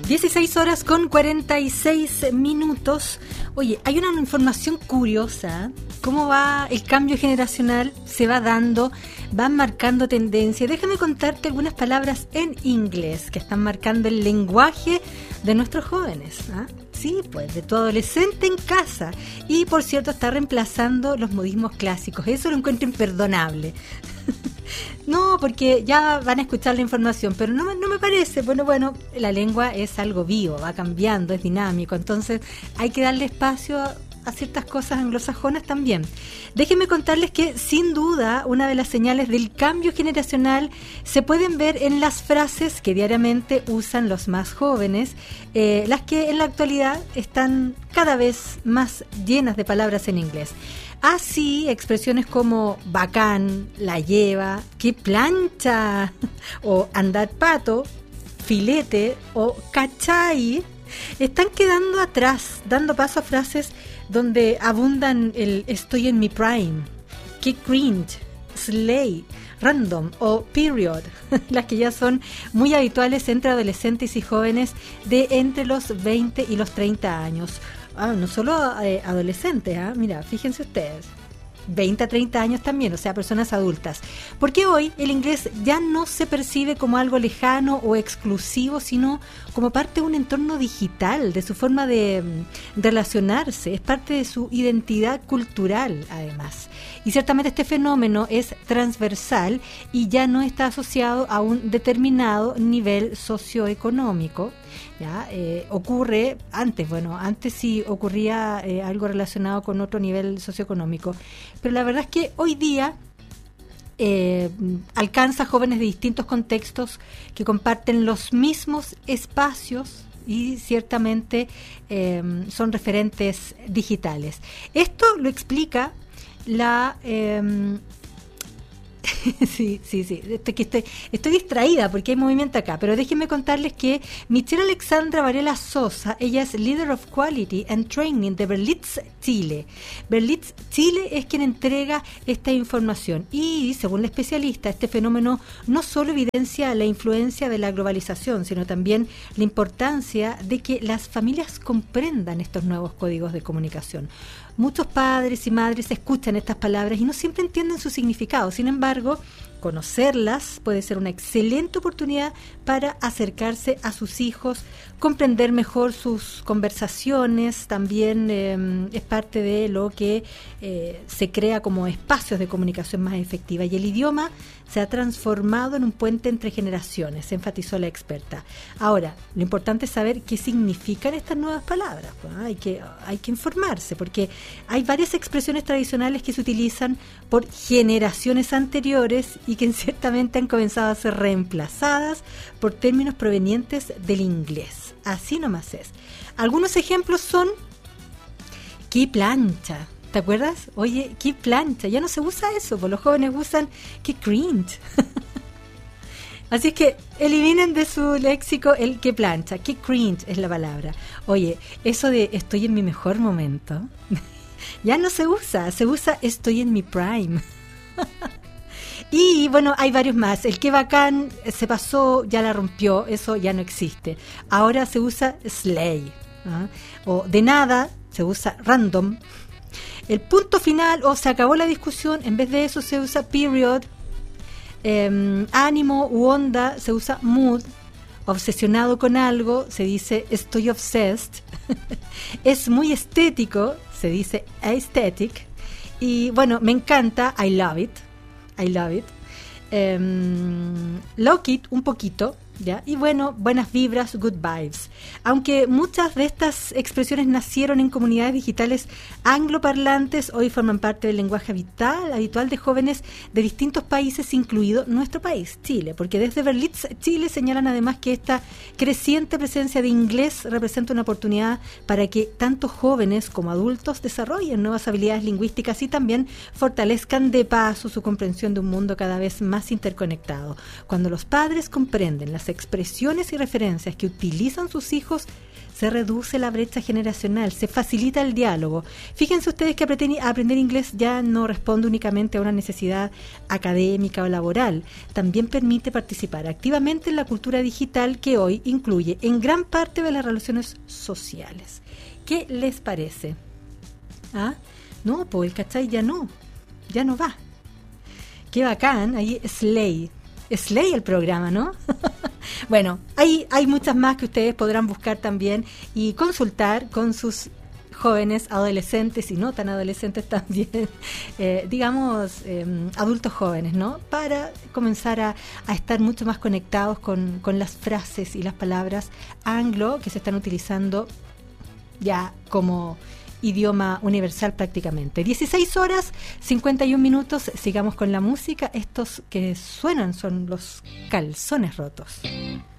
16 horas con 46 minutos. Oye, hay una información curiosa. ¿Cómo va el cambio generacional? Se va dando, van marcando tendencia. Déjame contarte algunas palabras en inglés que están marcando el lenguaje de nuestros jóvenes. Sí, pues de tu adolescente en casa. Y por cierto, está reemplazando los modismos clásicos. Eso lo encuentro imperdonable. No, porque ya van a escuchar la información, pero no me parece. Bueno, la lengua es algo vivo, va cambiando, es dinámico, entonces hay que darle espacio a ciertas cosas anglosajonas también. Déjenme contarles que sin duda una de las señales del cambio generacional se pueden ver en las frases que diariamente usan los más jóvenes, las que en la actualidad están cada vez más llenas de palabras en inglés. Así, expresiones como bacán, la lleva, qué plancha, o andar pato, filete o cachai, están quedando atrás, dando paso a frases donde abundan el estoy en mi prime, qué cringe, slay, random o period, las que ya son muy habituales entre adolescentes y jóvenes de entre los 20 y los 30 años. No solo adolescentes, mira, fíjense ustedes, 20 a 30 años también, o sea, personas adultas. Porque hoy el inglés ya no se percibe como algo lejano o exclusivo, sino como parte de un entorno digital, de su forma de relacionarse, es parte de su identidad cultural, además. Y ciertamente este fenómeno es transversal y ya no está asociado a un determinado nivel socioeconómico. ¿Ya? Ocurre antes sí ocurría algo relacionado con otro nivel socioeconómico, pero la verdad es que hoy día alcanza a jóvenes de distintos contextos que comparten los mismos espacios y ciertamente son referentes digitales. Esto lo explica la... Sí. Estoy distraída porque hay movimiento acá, pero déjenme contarles que Michelle Alexandra Varela Sosa, ella es Leader of Quality and Training de Berlitz Chile. Berlitz Chile es quien entrega esta información y, según la especialista, este fenómeno no solo evidencia la influencia de la globalización, sino también la importancia de que las familias comprendan estos nuevos códigos de comunicación. Muchos padres y madres escuchan estas palabras y no siempre entienden su significado. Sin embargo, conocerlas puede ser una excelente oportunidad para acercarse a sus hijos, comprender mejor sus conversaciones. También es parte de lo que se crea como espacios de comunicación más efectiva. Y el idioma se ha transformado en un puente entre generaciones, enfatizó la experta. Ahora, lo importante es saber qué significan estas nuevas palabras. Bueno, hay que informarse, porque hay varias expresiones tradicionales que se utilizan por generaciones anteriores y que ciertamente han comenzado a ser reemplazadas por términos provenientes del inglés. Así nomás es. Algunos ejemplos son qué plancha. ¿Te acuerdas? Oye, qué plancha. Ya no se usa eso, pues los jóvenes usan qué cringe. Así es que eliminen de su léxico el qué plancha. Qué cringe es la palabra. Oye, eso de estoy en mi mejor momento ya no se usa estoy en mi prime. Y bueno, hay varios más. El qué bacán se pasó, ya la rompió, eso ya no existe. Ahora se usa slay, o de nada se usa random. El punto final o se acabó la discusión, en vez de eso se usa period. Ánimo u onda se usa mood. Obsesionado con algo se dice estoy obsessed. Es muy estético, se dice aesthetic. Y bueno, me encanta, I love it. Lock it un poquito, ¿ya? Y bueno, buenas vibras, good vibes. Aunque muchas de estas expresiones nacieron en comunidades digitales angloparlantes, hoy forman parte del lenguaje habitual de jóvenes de distintos países, incluido nuestro país, Chile, porque desde Berlitz, Chile, señalan además que esta creciente presencia de inglés representa una oportunidad para que tanto jóvenes como adultos desarrollen nuevas habilidades lingüísticas y también fortalezcan de paso su comprensión de un mundo cada vez más interconectado. Cuando los padres comprenden las las expresiones y referencias que utilizan sus hijos, se reduce la brecha generacional, se facilita el diálogo. Fíjense ustedes que aprender inglés ya no responde únicamente a una necesidad académica o laboral, también permite participar activamente en la cultura digital que hoy incluye en gran parte de las relaciones sociales. ¿Qué les parece? ¿Ah? No, pues el cachai ya no va. Qué bacán, ahí Slay el programa, ¿no? Bueno, hay muchas más que ustedes podrán buscar también y consultar con sus jóvenes, adolescentes y no tan adolescentes también, adultos jóvenes, ¿no? Para comenzar a estar mucho más conectados con las frases y las palabras anglo que se están utilizando ya como idioma universal prácticamente. 16:51, sigamos con la música. Estos que suenan son los Calzones Rotos.